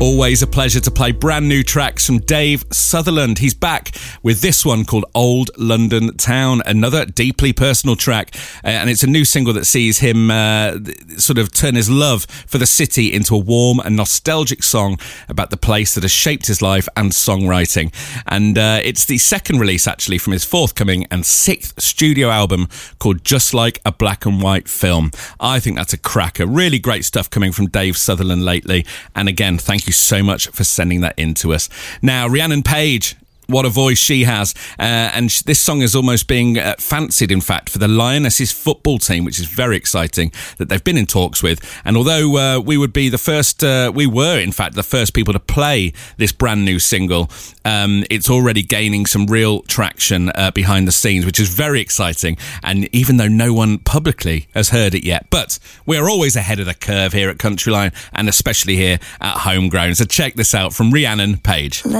Always a pleasure to play brand new tracks from Dave Sutherland. He's back with this one called Old London Town, another deeply personal track. And it's a new single that sees him sort of turn his love for the city into a warm and nostalgic song about the place that has shaped his life and songwriting. And it's the second release, actually, from his forthcoming and sixth studio album called Just Like a Black and White Film. I think that's a cracker. Really great stuff coming from Dave Sutherland lately. And again, thank you so much for sending that in to us. Now, Rhiannon Page, what a voice she has. And this song is almost being fancied, in fact, for the Lionesses football team, which is very exciting that they've been in talks with. And although we would be the first, we were, in fact, the first people to play this brand new single, it's already gaining some real traction behind the scenes, which is very exciting. And even though no one publicly has heard it yet, but we're always ahead of the curve here at Countryline, and especially here at Homegrown. So check this out from Rhiannon Page.